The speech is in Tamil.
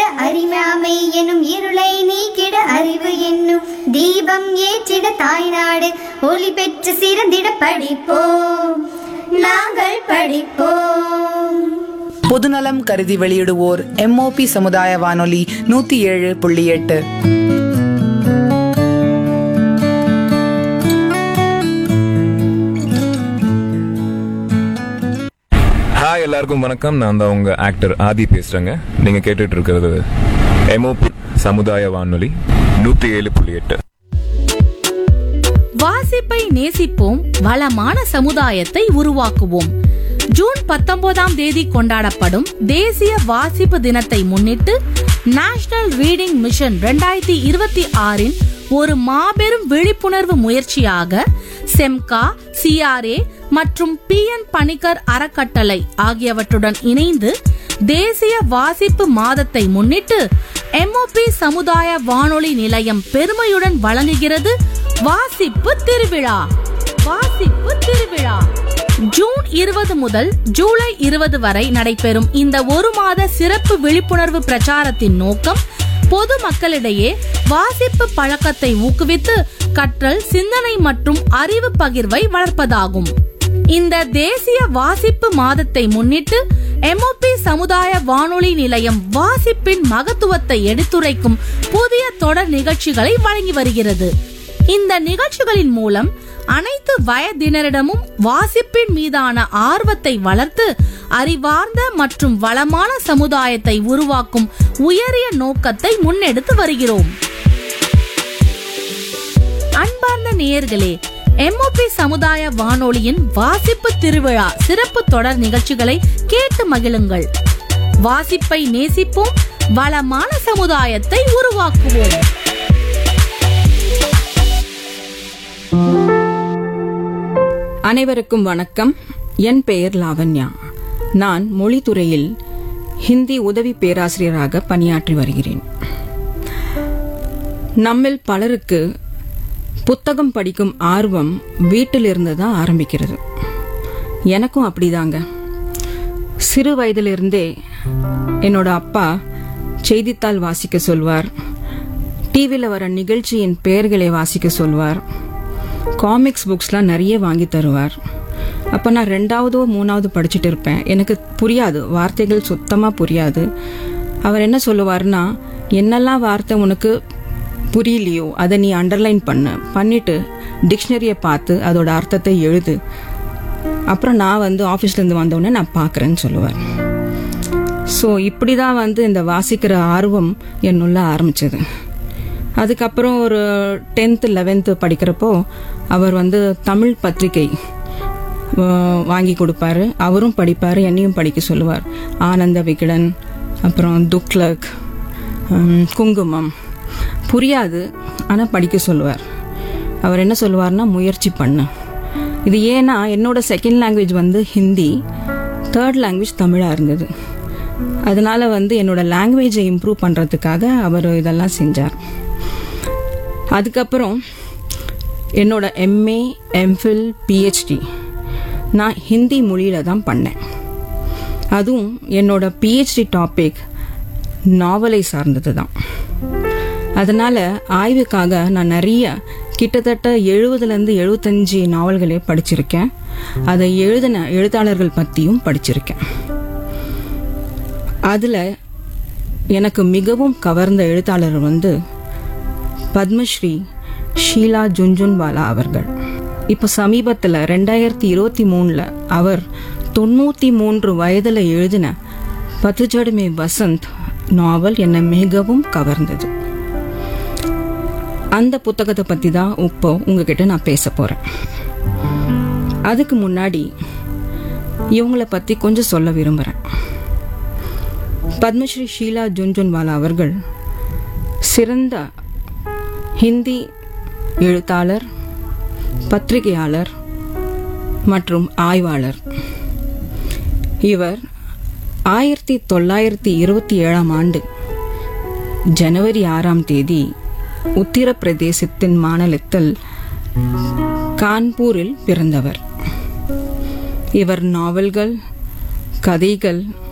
அறியாமை எனும் இருளை நீக்கிட அறிவு என்னும் தீபம் ஏற்றிட தாய்நாடு ஒளி பெற்று சிறந்திட படிப்போம், நாங்கள் படிப்போம். பொதுநலம் கருதி வெளியிடுவோர் MOP சமுதாய வானொலி 107.8. ஹாய், எல்லாருக்கும் வணக்கம். நான் தான் உங்க ஆக்டர் ஆதி பேசுறேங்க. நீங்க கேட்டுட்டு இருக்கிறது MOP சமுதாய வானொலி 107.8. வாசிப்பை நேசிப்போம், வளமான சமுதாயத்தை உருவாக்குவோம். ஜூன் 19ஆம் தேதி கொண்டாடப்படும் தேசிய வாசிப்பு தினத்தை முன்னிட்டு நேஷனல் ரீடிங் மிஷன் 2026 ஒரு மாபெரும் விழிப்புணர்வு முயற்சியாக செம்கா, CRA மற்றும் PN பணிக்கர் அறக்கட்டளை ஆகியவற்றுடன் இணைந்து தேசிய வாசிப்பு மாதத்தை முன்னிட்டு MOP சமுதாய வானொலி நிலையம் பெருமையுடன் வழங்குகிறது வாசிப்பு திருவிழா. வாசிப்பு திருவிழா ஜூன் 20 முதல் ஜூலை 20 வரை நடைபெறும் இந்த ஒரு மாத சிறப்பு விழிப்புணர்வு பிரச்சாரத்தின் நோக்கம் பொது மக்களிடையே வாசிப்பு பழக்கத்தை ஊக்குவித்து கற்றல், சிந்தனை மற்றும் அறிவு பகிர்வை வளர்ப்பதாகும். இந்த தேசிய வாசிப்பு மாதத்தை முன்னிட்டு MOP சமுதாய வானொலி நிலையம் வாசிப்பின் மகத்துவத்தை எடுத்துரைக்கும் புதிய தொடர் நிகழ்ச்சிகளை வழங்கி வருகிறது. இந்த நிகழ்ச்சிகளின் மூலம் அனைத்து வயதினரிடமும் வாசிப்பின் மீதான ஆர்வத்தை வளர்த்து அறிவார்ந்த மற்றும் வளமான சமுதாயத்தை உருவாக்கும் உயரிய நோக்கத்தை முன்னெடுத்து வருகிறோம். அன்பார்ந்த நேயர்களே, MOP சமுதாய வானொலியின் வாசிப்பு திருவிழா சிறப்பு தொடர் நிகழ்ச்சிகளை கேட்டு மகிழுங்கள். வாசிப்பை நேசிப்போம், வளமான சமுதாயத்தை உருவாக்குவோம். அனைவருக்கும் வணக்கம். என் பெயர் லாவண்யா. நான் மொழித்துறையில் ஹிந்தி உதவி பேராசிரியராக பணியாற்றி வருகிறேன். நம்மில் பலருக்கு புத்தகம் படிக்கும் ஆர்வம் வீட்டிலிருந்து தான் ஆரம்பிக்கிறது. எனக்கும் அப்படிதாங்க. சிறு வயதிலிருந்தே என்னோட அப்பா செய்தித்தாள் வாசிக்க சொல்வார், டிவியில் வர நிகழ்ச்சியின் பெயர்களை வாசிக்க சொல்வார், காமிக்ஸ் புக்ஸ்லாம் நிறைய வாங்கி தருவார். அப்போ நான் 2ஆவதோ 3ஆவது படிச்சுட்டு இருப்பேன். எனக்கு புரியாது, வார்த்தைகள் சுத்தமாக புரியாது. அவர் என்ன சொல்லுவார்னா, என்னெல்லாம் வார்த்தை உனக்கு புரியலையோ அதை நீ அண்டர்லைன் பண்ணிட்டு டிக்ஷனரியை பார்த்து அதோட அர்த்தத்தை எழுது, அப்புறம் நான் ஆஃபீஸ்லேருந்து வந்தோடனே நான் பார்க்குறேன்னு சொல்லுவார். ஸோ இப்படி தான் இந்த வாசிக்கிற ஆர்வம் என்னுள்ள ஆரம்பிச்சது. அதுக்கப்புறம் ஒரு 10th 11th படிக்கிறப்போ அவர் தமிழ் பத்திரிகை வாங்கி கொடுப்பாரு. அவரும் படிப்பார், என்னையும் படிக்க சொல்லுவார். ஆனந்த விகடன், அப்புறம் துக்ளக், குங்குமம். புரியாது, ஆனால் படிக்க சொல்லுவார். அவர் என்ன சொல்லுவார்னா, முயற்சி பண்ணு. இது ஏன்னா என்னோட second language Hindi, third language தமிழாக இருந்தது. அதனால என்னோட லாங்குவேஜை இம்ப்ரூவ் பண்ணுறதுக்காக அவர் இதெல்லாம் செஞ்சார். அதுக்கப்புறம் என்னோட MA, MPhil, PhD நான் ஹிந்தி மொழியில தான் பண்ணேன். அதுவும் என்னோட PhD டாபிக் நாவலை சார்ந்தது தான். அதனால ஆய்வுக்காக நான் நிறைய கிட்டத்தட்ட 70லேருந்து 75 நாவல்களே படிச்சிருக்கேன். அதை எழுதின எழுத்தாளர்கள் பற்றியும் படிச்சிருக்கேன். அதில் எனக்கு மிகவும் கவர்ந்த எழுத்தாளர் பத்மஸ்ரீ ஷீலா ஜுன்ஜுன்வாலா அவர்கள். இப்போ சமீபத்தில் 2023 அவர் 93 வயதில் எழுதின பத்ஜட் மே வசந்த் நாவல் என்னை மிகவும் கவர்ந்தது. அந்த புத்தகத்தை பற்றி தான் இப்போ உங்ககிட்ட நான் பேச போகிறேன். அதுக்கு முன்னாடி இவங்களை பற்றி கொஞ்சம் சொல்ல விரும்புகிறேன். பத்மஸ்ரீ ஷீலா ஜுன்ஜுன்வாலா அவர்கள் சிறந்த ஹிந்தி எழுத்தாளர், பத்திரிகையாளர் மற்றும் ஆய்வாளர். இவர் 1927ஆம் ஆண்டு ஜனவரி 6ஆம் தேதி உத்தரப்பிரதேசத்தின் மாநிலத்தில் கான்பூரில் பிறந்தவர். இவர் நாவல்கள், கதைகள்